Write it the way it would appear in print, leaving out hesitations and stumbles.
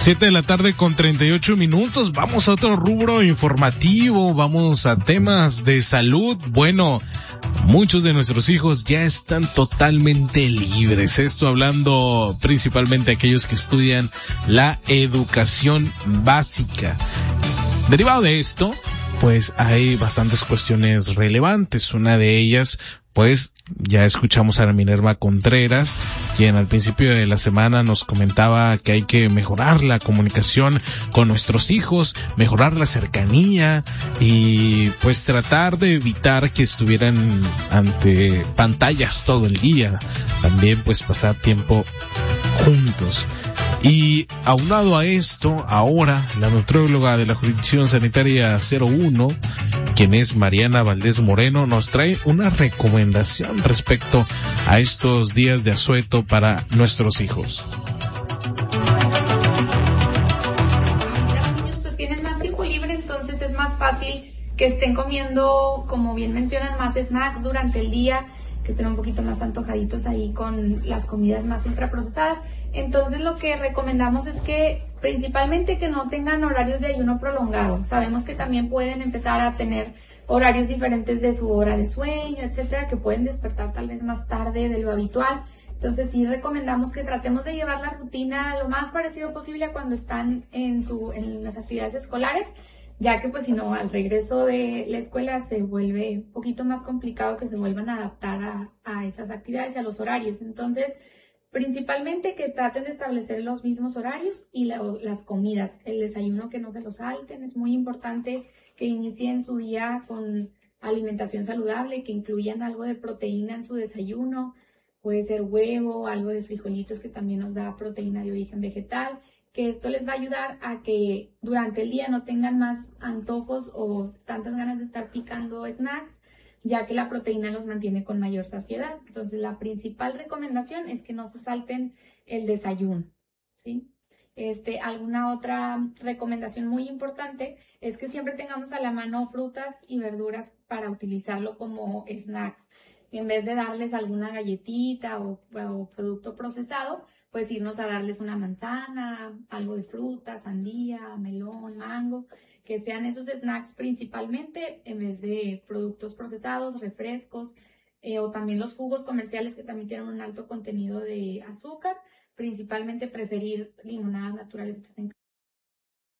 7 de la tarde con 38 minutos. Vamos a otro rubro informativo, vamos a temas de salud. Bueno, muchos de nuestros hijos ya están totalmente libres. Esto hablando principalmente de aquellos que estudian la educación básica. Derivado de esto, pues hay bastantes cuestiones relevantes. Una de ellas, pues ya escuchamos a la Minerva Contreras, quien al principio de la semana nos comentaba que hay que mejorar la comunicación con nuestros hijos, mejorar la cercanía y pues tratar de evitar que estuvieran ante pantallas todo el día. También pues pasar tiempo juntos. Y aunado a esto, ahora la nutrióloga de la jurisdicción sanitaria 01, quien es Mariana Valdés Moreno, nos trae una recomendación respecto a estos días de asueto para nuestros hijos. Los niños pues tienen más tiempo libre, entonces es más fácil que estén comiendo, como bien mencionan, más snacks durante el día, que estén un poquito más antojaditos ahí con las comidas más ultraprocesadas. Entonces lo que recomendamos es que principalmente que no tengan horarios de ayuno prolongado. Sabemos que también pueden empezar a tener horarios diferentes de su hora de sueño, etcétera, que pueden despertar tal vez más tarde de lo habitual. Entonces sí recomendamos que tratemos de llevar la rutina lo más parecido posible a cuando están en las actividades escolares, ya que pues si no, al regreso de la escuela se vuelve un poquito más complicado que se vuelvan a adaptar a esas actividades y a los horarios. Entonces, principalmente que traten de establecer los mismos horarios y las comidas, el desayuno que no se los salten. Es muy importante que inicien su día con alimentación saludable, que incluyan algo de proteína en su desayuno, puede ser huevo, algo de frijolitos que también nos da proteína de origen vegetal, que esto les va a ayudar a que durante el día no tengan más antojos o tantas ganas de estar picando snacks, ya que la proteína los mantiene con mayor saciedad. Entonces, la principal recomendación es que no se salten el desayuno, ¿sí? Alguna otra recomendación muy importante es que siempre tengamos a la mano frutas y verduras para utilizarlo como snack. En vez de darles alguna galletita o producto procesado, pues irnos a darles una manzana, algo de fruta, sandía, melón, mango, que sean esos snacks principalmente en vez de productos procesados, refrescos, o también los jugos comerciales que también tienen un alto contenido de azúcar. Principalmente preferir limonadas naturales hechas en